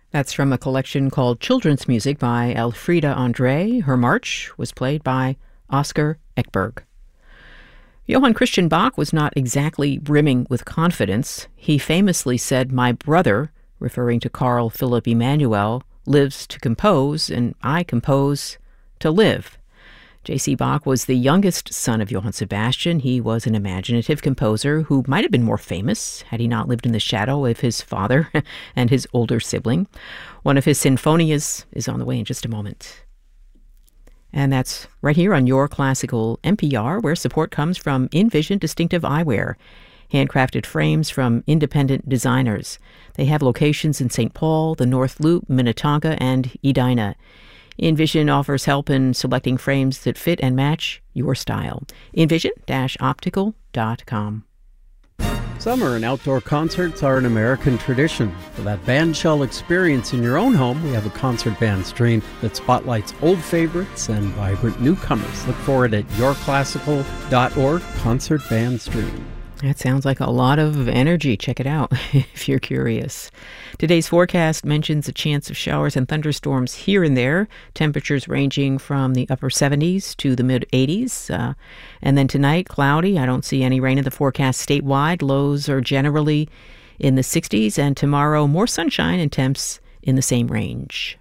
That's from a collection called Children's Music by Elfriede André. Her march was played by Oscar Ekberg. Johann Christian Bach was not exactly brimming with confidence. He famously said, "My brother," referring to Carl Philipp Emanuel, "lives to compose, and I compose to live." J.C. Bach was the youngest son of Johann Sebastian. He was an imaginative composer who might have been more famous had he not lived in the shadow of his father and his older sibling. One of his sinfonias is on the way in just a moment. And that's right here on Your Classical NPR, where support comes from Envision Distinctive Eyewear, handcrafted frames from independent designers. They have locations in St. Paul, the North Loop, Minnetonka, and Edina. Envision offers help in selecting frames that fit and match your style. Envision-optical.com. Summer and outdoor concerts are an American tradition. For that bandshell experience in your own home, we have a concert band stream that spotlights old favorites and vibrant newcomers. Look for it at yourclassical.org, Concert Band Stream. That sounds like a lot of energy. Check it out if you're curious. Today's forecast mentions a chance of showers and thunderstorms here and there, temperatures ranging from the upper 70s to the mid-80s. And then tonight, cloudy. I don't see any rain in the forecast statewide. Lows are generally in the 60s. And tomorrow, more sunshine and temps in the same range.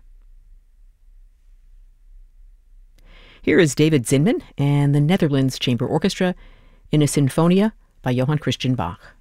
Here is David Zinman and the Netherlands Chamber Orchestra in a Sinfonia by Johann Christian Bach.